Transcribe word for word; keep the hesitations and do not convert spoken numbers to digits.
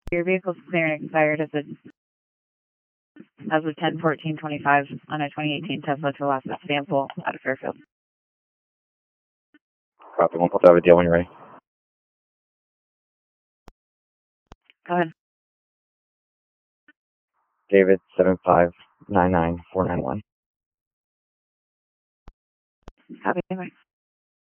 Your vehicle's clear and expired as of, as of ten fourteen twenty-five on a twenty eighteen Tesla Colossus sample out of Fairfield. Copy. One plus, I have a deal when you're ready. Go ahead. David, seven five nine nine four nine one. Copy. Bye.